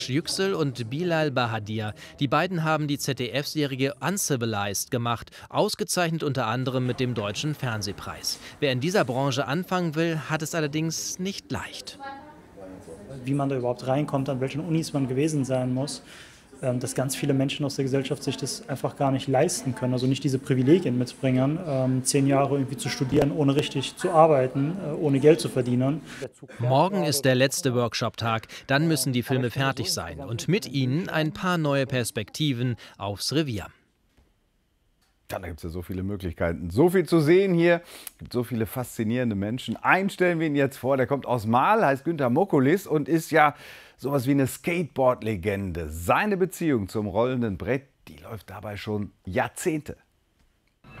Yüksel und Bilal Bahadir. Die beiden haben die ZDF-Serie Uncivilized gemacht, ausgezeichnet unter anderem mit dem Deutschen Fernsehpreis. Wer in dieser Branche anfangen will, hat es allerdings nicht leicht. Wie man da überhaupt reinkommt, an welchen Unis man gewesen sein muss, dass ganz viele Menschen aus der Gesellschaft sich das einfach gar nicht leisten können, also nicht diese Privilegien mitbringen, 10 Jahre irgendwie zu studieren, ohne richtig zu arbeiten, ohne Geld zu verdienen. Morgen ist der letzte Workshop-Tag, dann müssen die Filme fertig sein und mit ihnen ein paar neue Perspektiven aufs Revier. Ja, da gibt es ja so viele Möglichkeiten. So viel zu sehen hier. Es gibt so viele faszinierende Menschen. Einen stellen wir Ihnen jetzt vor. Der kommt aus Marl, heißt Günter Mokolis und ist ja sowas wie eine Skateboard-Legende. Seine Beziehung zum rollenden Brett, die läuft dabei schon Jahrzehnte.